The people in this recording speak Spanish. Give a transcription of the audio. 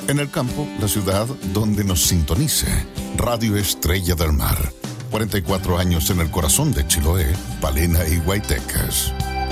En el campo, la ciudad donde nos sintonice. Radio Estrella del Mar. 44 años en el corazón de Chiloé, Palena y Guaytecas.